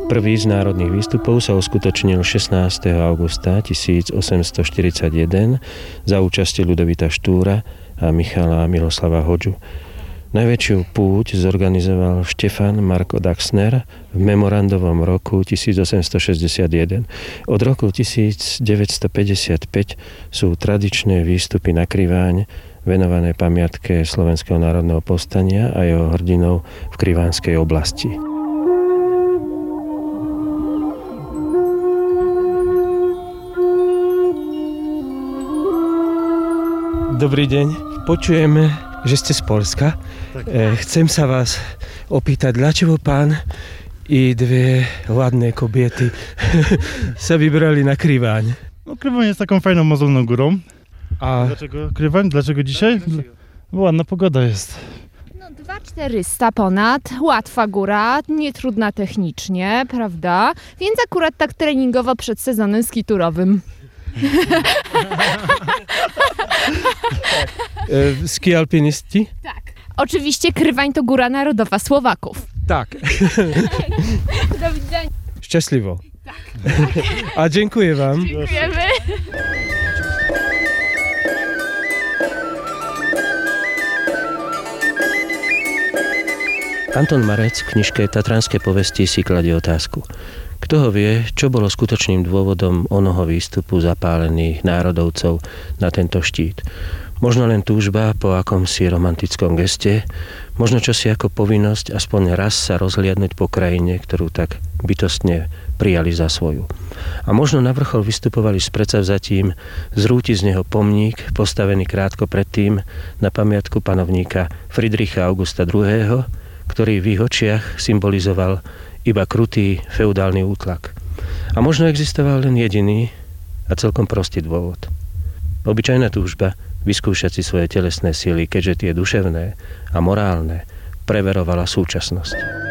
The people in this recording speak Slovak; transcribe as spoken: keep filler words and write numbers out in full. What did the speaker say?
Prvý z národných výstupov sa uskutočnil šestnásteho augusta tisícosemstoštyridsaťjeden za účasti Ľudovita Štúra a Michala Miloslava Hodžu. Najväčšiu púť zorganizoval Štefan Marko Daxner v memorandovom roku tisícosemstošesťdesiatjeden. Od roku devätnásťstopäťdesiatpäť sú tradičné výstupy na Kriváň venované pamiatke Slovenského národného povstania a jeho hrdinov v Krivánskej oblasti. Dobrý deň, počujeme, že ste z Poľska. E, chcem sa vás opýtať, dlačego pán i dve ładne kobiety sa vybrali na Kriváň? No Kriváň jest taką fajną, mozolną górą. A dlaczego Kriváň? Dlaczego dzisiaj? Dlaczego? Ładna pogoda jest. No dwa tysiące czterysta ponad, łatwa góra, nietrudna technicznie, prawda? Więc akurat tak treningowo przed sezonem skiturowym. e, ski alpiniści? Tak. Oczywiście Kriváň to góra narodowa Słowaków. Tak. Do widzenia. Szczęśliwo. Tak. A dziękuję wam. Dziękujemy. Anton Marec v knižke Tatranské povesti si kladie otázku. Kto ho vie, čo bolo skutočným dôvodom onoho výstupu zapálených národovcov na tento štít? Možno len túžba po akomsi romantickom geste, možno čosi ako povinnosť aspoň raz sa rozhliadnuť po krajine, ktorú tak bytostne prijali za svoju. A možno na vrchol vystupovali s predsavzatím zrútiť z neho pomník, postavený krátko predtým na pamiatku panovníka Friedricha Augusta druhého., ktorý v ich očiach symbolizoval iba krutý feudálny útlak. A možno existoval len jediný a celkom prostý dôvod. Obyčajná túžba vyskúšať si svoje telesné sily, keďže tie duševné a morálne preverovala súčasnosť.